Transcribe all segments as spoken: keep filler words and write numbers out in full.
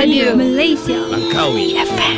Radio Malaysia Langkawi F M.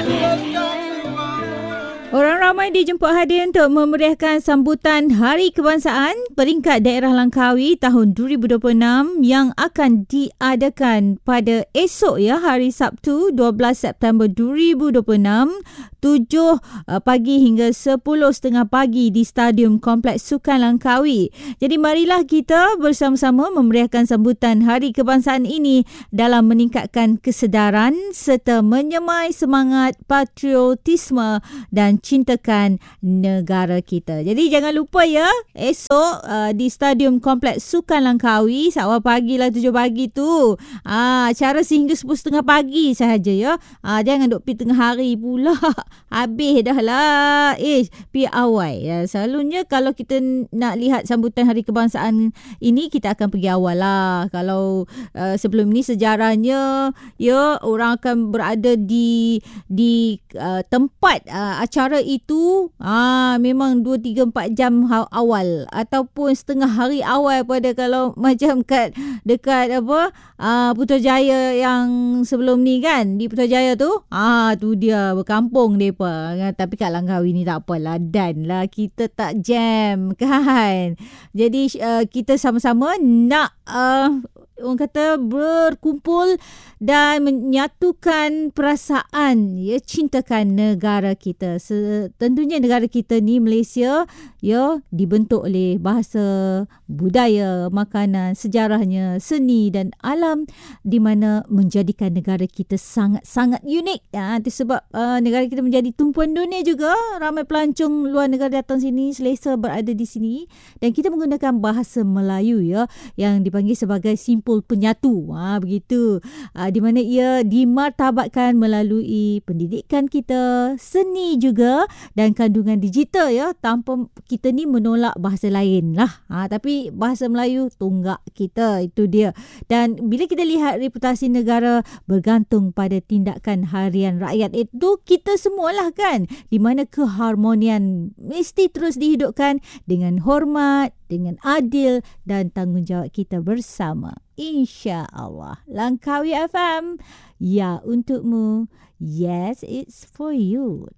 Orang ramai dijemput hadir untuk memeriahkan sambutan Hari Kebangsaan peringkat daerah Langkawi tahun dua ribu dua puluh enam yang akan diadakan pada esok ya, hari Sabtu dua belas September dua ribu dua puluh enam, tujuh pagi hingga sepuluh tiga puluh pagi di Stadium Kompleks Sukan Langkawi. Jadi marilah kita bersama-sama memeriahkan sambutan Hari Kebangsaan ini dalam meningkatkan kesedaran serta menyemai semangat patriotisme dan cintakan negara kita. Jadi jangan lupa ya, esok uh, di Stadium Kompleks Sukan Langkawi, awal pagi lah, tujuh pagi tu. Ah, acara sehingga sepuluh tiga puluh pagi sahaja ya. Ah, jangan duk pergi tengah hari pula. Habis dah lah. Eh, pergi awal. Ya, selalunya kalau kita nak lihat sambutan Hari Kebangsaan ini, kita akan pergi awal lah. Kalau uh, sebelum ni sejarahnya, ya, orang akan berada di di uh, tempat uh, acara itu ah memang dua tiga empat jam awal ataupun setengah hari awal pada kalau macam kat dekat apa ah Putrajaya yang sebelum ni kan, di Putrajaya tu ah tu dia berkampung depa. Tapi kat Langkawi ni tak apalah, dan lah kita tak jam kan. Jadi uh, kita sama-sama nak uh, orang kata berkumpul dan menyatukan perasaan, ya, cintakan negara kita. Se- tentunya negara kita ni Malaysia, ya, dibentuk oleh bahasa, budaya, makanan, sejarahnya, seni dan alam, di mana menjadikan negara kita sangat-sangat unik. Ya, itu sebab uh, negara kita menjadi tumpuan dunia juga. Ramai pelancong luar negara datang sini, selesa berada di sini, dan kita menggunakan bahasa Melayu, ya, yang dipanggil sebagai simpul penyatu. Ha, begitu. Ha, di mana ia dimartabatkan melalui pendidikan kita, seni juga, dan kandungan digital, ya, tanpa kita ni menolak bahasa lain lah. Ha, tapi bahasa Melayu tunggak kita, itu dia. Dan bila kita lihat reputasi negara bergantung pada tindakan harian rakyat, itu kita semualah kan, di mana keharmonian mesti terus dihidupkan dengan hormat, dengan adil dan tanggungjawab kita bersama. InsyaAllah. Langkawi F M, ya untukmu. Yes, it's for you.